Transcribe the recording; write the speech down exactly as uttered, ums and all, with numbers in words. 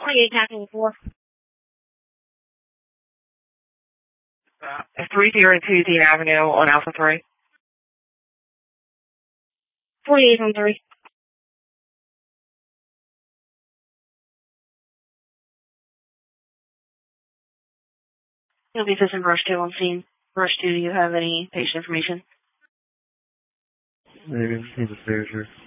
twenty-eight tackling four. Uh, three zero two Dean Avenue on Alpha three. forty-eight on three. You'll be assistant Rush two on scene. Rush two, do you have any patient information? Maybe, he's a seizure.